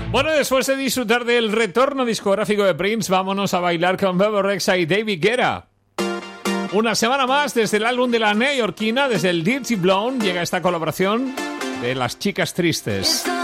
Bueno, después de disfrutar del retorno discográfico de Prince, vámonos a bailar con Bebe Rexha y David Guetta. Una semana más desde el álbum de la neoyorquina, desde el Dirty Blonde, llega esta colaboración de Las Chicas Tristes.